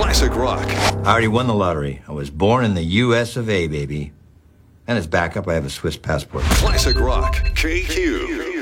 Classic rock. I already won the lottery. I was born in the U.S. of A, baby. And as backup, I have a Swiss passport. Classic rock. KQ.